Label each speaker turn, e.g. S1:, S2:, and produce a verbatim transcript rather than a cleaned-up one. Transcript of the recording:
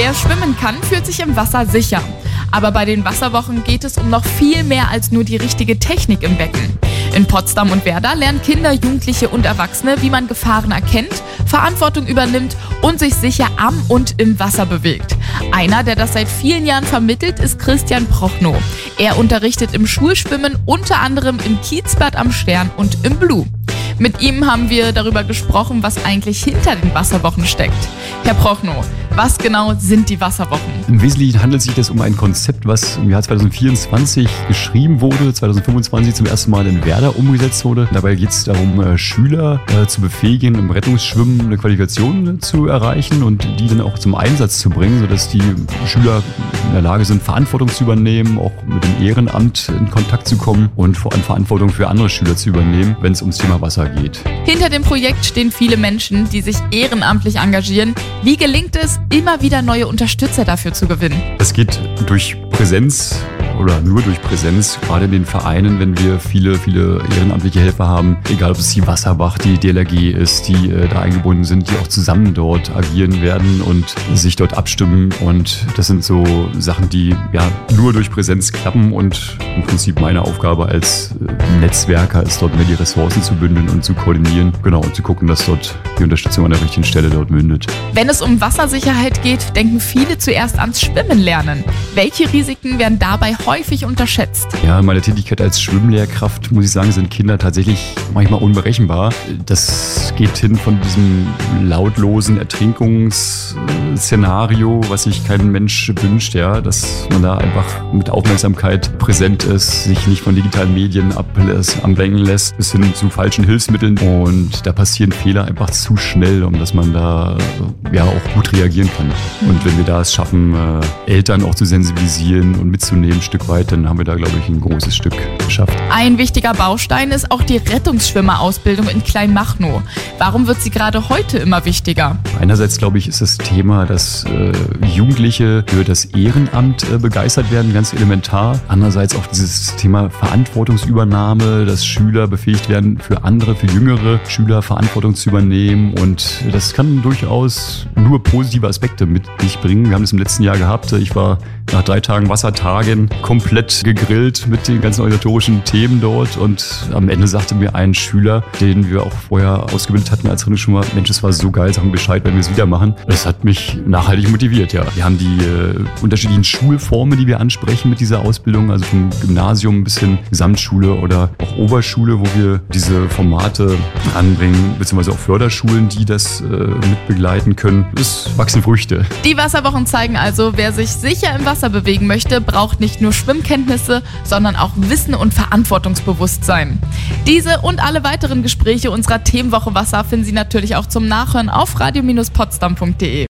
S1: Wer schwimmen kann, fühlt sich im Wasser sicher. Aber bei den Wasserwochen geht es um noch viel mehr als nur die richtige Technik im Becken. In Potsdam und Werder lernen Kinder, Jugendliche und Erwachsene, wie man Gefahren erkennt, Verantwortung übernimmt und sich sicher am und im Wasser bewegt. Einer, der das seit vielen Jahren vermittelt, ist Christian Prochnow. Er unterrichtet im Schulschwimmen unter anderem im Kiezbad am Stern und im Blue. Mit ihm haben wir darüber gesprochen, was eigentlich hinter den Wasserwochen steckt. Herr Prochnow, was genau sind die Wasserwochen?
S2: Im Wesentlichen handelt sich das um ein Konzept, was im Jahr zwanzig vierundzwanzig geschrieben wurde, zwanzig fünfundzwanzig zum ersten Mal in Werder umgesetzt wurde. Dabei geht es darum, Schüler zu befähigen, im Rettungsschwimmen eine Qualifikation zu erreichen und die dann auch zum Einsatz zu bringen, sodass die Schüler in der Lage sind, Verantwortung zu übernehmen, auch mit dem Ehrenamt in Kontakt zu kommen und vor allem Verantwortung für andere Schüler zu übernehmen, wenn es ums Thema Wasser geht.
S1: Hinter dem Projekt stehen viele Menschen, die sich ehrenamtlich engagieren. Wie gelingt es, immer wieder neue Unterstützer dafür zu gewinnen?
S2: Es geht durch Präsenz oder nur durch Präsenz, gerade in den Vereinen, wenn wir viele, viele ehrenamtliche Helfer haben, egal ob es die Wasserwacht, die D L R G ist, die äh, da eingebunden sind, die auch zusammen dort agieren werden und sich dort abstimmen, und das sind so Sachen, die ja nur durch Präsenz klappen, und im Prinzip meine Aufgabe als äh, Netzwerker ist dort mehr die Ressourcen zu bündeln und zu koordinieren, genau, und zu gucken, dass dort die Unterstützung an der richtigen Stelle dort mündet.
S1: Wenn es um Wassersicherheit geht, denken viele zuerst ans Schwimmen lernen. Welche Risiken werden dabei häufig unterschätzt?
S2: Ja, in meiner Tätigkeit als Schwimmlehrkraft, muss ich sagen, sind Kinder tatsächlich manchmal unberechenbar. Das geht hin von diesem lautlosen Ertrinkungsszenario, was sich kein Mensch wünscht, ja, dass man da einfach mit Aufmerksamkeit präsent ist, sich nicht von digitalen Medien ablenken lässt, bis hin zu falschen Hilfsmitteln, und da passieren Fehler einfach zu schnell, um dass man da ja auch gut reagieren kann. Und wenn wir da es schaffen, Eltern auch zu sensibilisieren und mitzunehmen ein Stück weit, dann haben wir da, glaube ich, ein großes Stück geschafft.
S1: Ein wichtiger Baustein ist auch die Rettungsschwimmerausbildung in Kleinmachnow. Warum wird sie gerade heute immer wichtiger?
S2: Einerseits, glaube ich, ist das Thema, dass äh, Jugendliche für das Ehrenamt äh, begeistert werden, ganz elementar. Andererseits auch dieses Thema Verantwortungsübernahme, dass Schüler befähigt werden, für andere, für jüngere Schüler Verantwortung zu übernehmen, und das kann durchaus nur positive Aspekte mit sich bringen. Wir haben das im letzten Jahr gehabt. Ich war nach drei Tagen Wassertagen komplett gegrillt mit den ganzen organisatorischen Themen dort, und am Ende sagte mir ein Schüler, den wir auch vorher ausgebildet hatten als Rettungsschwimmer: Mensch, das war so geil, sagen Bescheid, wenn wir es wieder machen. Das hat mich nachhaltig motiviert, ja. Wir haben die äh, unterschiedlichen Schulformen, die wir ansprechen mit dieser Ausbildung, also vom Gymnasium bis hin Gesamtschule oder auch Oberschule, wo wir diese Formate anbringen, beziehungsweise auch Förderschulen, die das äh, mit begleiten können. Es wachsen Früchte.
S1: Die Wasserwochen zeigen also, wer sich sicher im Wasser bewegen möchte, braucht nicht nur Schwimmkenntnisse, sondern auch Wissen und Verantwortungsbewusstsein. Diese und alle weiteren Gespräche unserer Themenwoche Wasser finden Sie natürlich auch zum Nachhören auf radio Bindestrich potsdam punkt de.